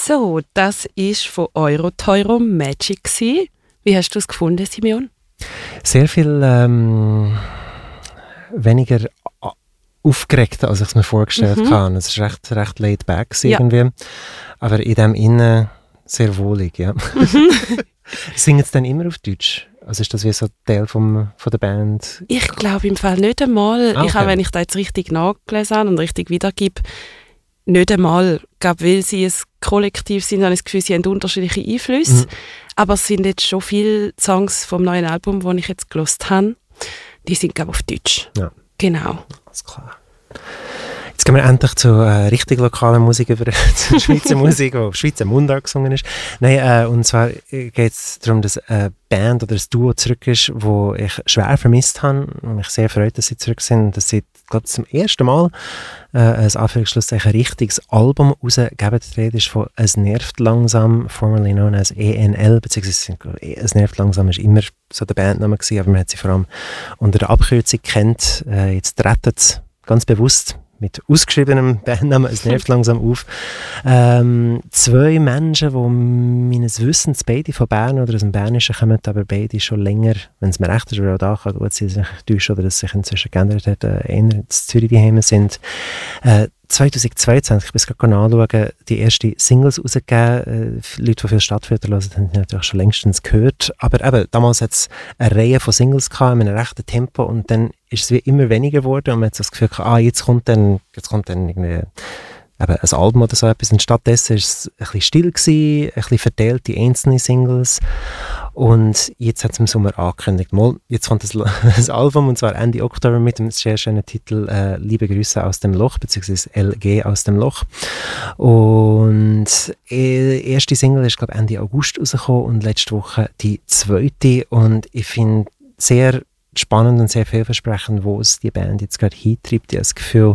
So, das war von Euro-Teuro Magic gewesen. Wie hast du es gefunden, Simeon? Sehr viel weniger aufgeregt, als ich es mir vorgestellt habe. Es war recht laid back irgendwie. Aber in dem Innen sehr wohlig, ja. Singen sie dann immer auf Deutsch? Also ist das wie so Teil von der Band? Ich glaube im Fall nicht einmal. Okay. Ich habe, wenn ich da jetzt richtig nachgelesen habe und richtig wiedergebe, nicht einmal. Ich glaube, weil sie ein Kollektiv sind, habe ich das Gefühl, sie haben unterschiedliche Einflüsse. Aber es sind jetzt schon viele Songs vom neuen Album, die ich jetzt gehört habe, die sind, glaube ich, auf Deutsch. Ja. Genau. Alles klar. Jetzt gehen wir endlich zu richtig lokalen Musik über zur Schweizer Musik, die auf Schweizer Mundart gesungen ist. Nein, und zwar geht es darum, dass eine Band oder ein Duo zurück ist, wo ich schwer vermisst habe und mich sehr freut, dass sie zurück sind. Dass sie, glaube ich, zum ersten Mal ein Anführungsschlusszeichen richtiges Album rausgegeben. Die Rede ist von «Es nervt langsam», formerly known as ENL, beziehungsweise «Es nervt langsam» ist immer so der Bandname gewesen, aber man hat sie vor allem unter der Abkürzung kennt. Jetzt treten sie ganz bewusst mit ausgeschriebenem Bandnamen «Es nervt langsam» auf. Zwei Menschen, die meines Wissens beide von Bern oder aus dem Bernischen kommen, aber beide schon länger, wenn es mir recht ist, oder auch da kann gut sein, dass sich täuscht oder dass sich inzwischen geändert hat, eher in Zürich daheim sind. 2022, ich muss gerade nachschauen, die erste Singles rausgegeben. Leute, die viel Stadtviertel hören, haben die natürlich schon längstens gehört. Aber eben, damals hat es eine Reihe von Singles gehabt, in einem rechten Tempo, und dann ist es wie immer weniger geworden und man hat so das Gefühl gehabt, jetzt kommt dann irgendwie eben ein Album oder so etwas. Und stattdessen war es ein bisschen still gewesen, ein bisschen verteilt, die einzelnen Singles. Und jetzt hat es im Sommer angekündigt, jetzt kommt das Album, und zwar Ende Oktober mit dem sehr schönen Titel «Liebe Grüße aus dem Loch», beziehungsweise «LG aus dem Loch». Und die erste Single ist, glaube ich, Ende August rausgekommen und letzte Woche die zweite. Und ich finde sehr spannend und sehr vielversprechend, wo es die Band jetzt gerade hintreibt. Ich habe das Gefühl,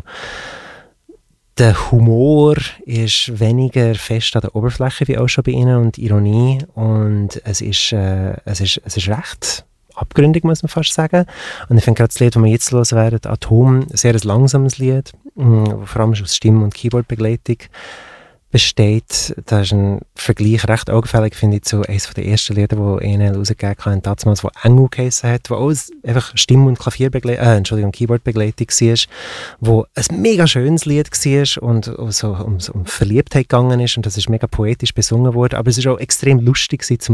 der Humor ist weniger fest an der Oberfläche wie auch schon bei ihnen und Ironie, und es ist recht abgründig, muss man fast sagen. Und ich finde gerade das Lied, das wir jetzt hören werden, «Atom», sehr ein langsames Lied, vor allem aus Stimme- und Keyboard-Begleitung besteht. Da ist ein Vergleich recht augenfällig, finde ich, zu eines der ersten Lieder, die ENL rausgegeben haben, damals, wo «Engel» geheissen hat, wo auch einfach Stimme- und Keyboard-Begleitung war, wo ein mega schönes Lied war und so um Verliebtheit gegangen ist, und das ist mega poetisch besungen worden, aber es ist auch extrem lustig zum